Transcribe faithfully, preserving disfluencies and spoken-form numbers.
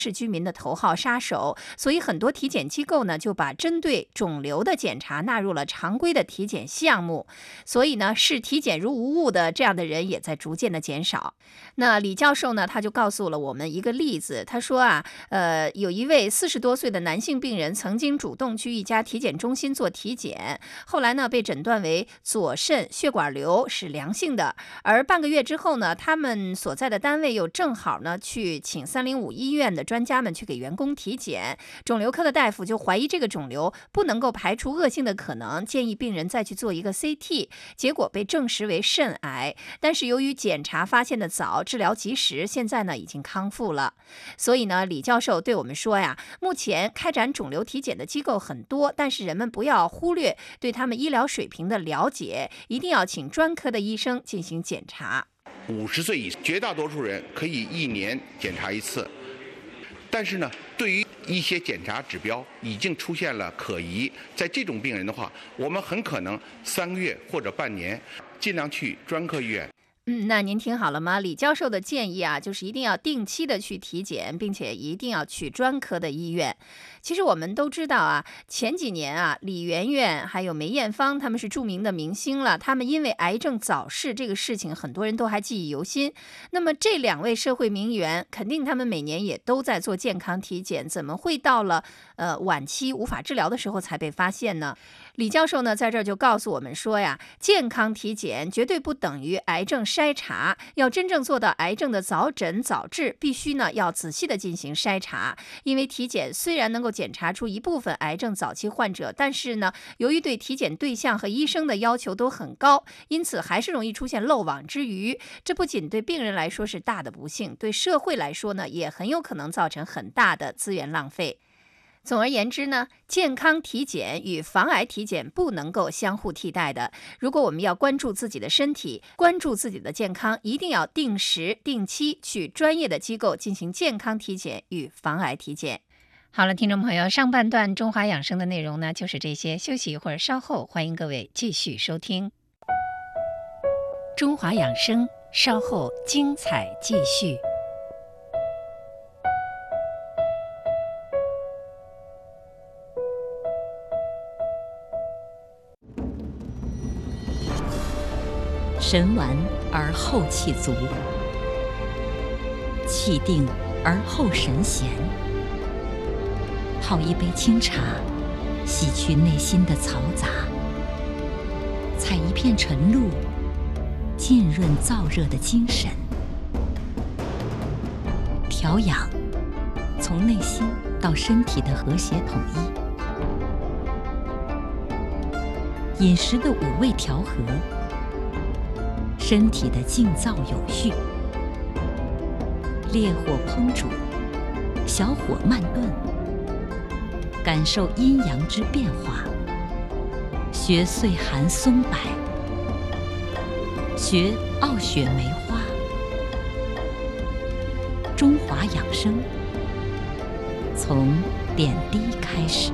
市居民的头号杀手，所以很多体检机构呢就把针对肿瘤的检查纳入了常规的体检项目，所以呢视体检如无物的这样的人也在逐渐的减少。那李教授呢他就告诉了我们一个例子，他说啊，呃，有一位四十多岁的男性病人曾经主动去一家体检中心做体检，后来呢被诊断为左肾血管瘤，是良性的，而半个月之后呢，他们所在的单位又正好呢去请三零五医院的专家们去给员工体检，肿瘤科的大夫就怀疑这个肿瘤不能够排除恶性的可能，建议病人再去做一个 C T， 结果被证实为肾癌，但是由于检查发现的早，治疗及时，现在呢已经康复了。所以呢，李教授对我们说呀，目前开展肿瘤体检的机构很多，但是人们不要忽略对他们医疗水平的了解，一定要请专科的医生进行检查。 五十岁以上，绝大多数人可以一年检查一次，但是呢，对于一些检查指标已经出现了可疑，在这种病人的话，我们很可能三个月或者半年，尽量去专科医院。 嗯，那您听好了吗？李教授的建议啊，就是一定要定期的去体检，并且一定要去专科的医院。其实我们都知道啊，前几年啊，李媛媛还有梅艳芳他们是著名的明星了，他们因为癌症早逝这个事情，很多人都还记忆犹新。那么这两位社会名媛，肯定他们每年也都在做健康体检，怎么会到了呃晚期无法治疗的时候才被发现呢？李教授呢，在这儿就告诉我们说呀，健康体检绝对不等于癌症筛查，要真正做到癌症的早诊早治，必须呢要仔细的进行筛查。因为体检虽然能够检查出一部分癌症早期患者，但是呢，由于对体检对象和医生的要求都很高，因此还是容易出现漏网之鱼。这不仅对病人来说是大的不幸，对社会来说呢，也很有可能造成很大的资源浪费。总而言之呢，健康体检与防癌体检不能够相互替代的。如果我们要关注自己的身体，关注自己的健康，一定要定时定期去专业的机构进行健康体检与防癌体检。好了，听众朋友，上半段中华养生的内容呢，就是这些。休息一会儿，稍后欢迎各位继续收听中华养生，稍后精彩继续。 神完而后气足，气定而后神闲。泡一杯清茶，洗去内心的嘈杂；采一片晨露，浸润燥热的精神。调养，从内心到身体的和谐统一；饮食的五味调和，身体的静躁有序。烈火烹煮，小火慢炖，感受阴阳之变化。学岁寒松柏，学傲雪梅花。中华养生，从点滴开始。